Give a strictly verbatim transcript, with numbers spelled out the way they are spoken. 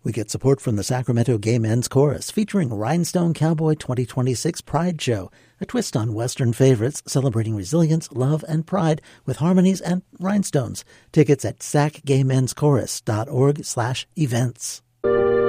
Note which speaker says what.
Speaker 1: We get support from the Sacramento Gay Men's Chorus, featuring Rhinestone Cowboy twenty twenty-six Pride Show, a twist on Western favorites celebrating resilience, love, and pride with harmonies and rhinestones. Tickets at sac gay men's chorus dot org slash events.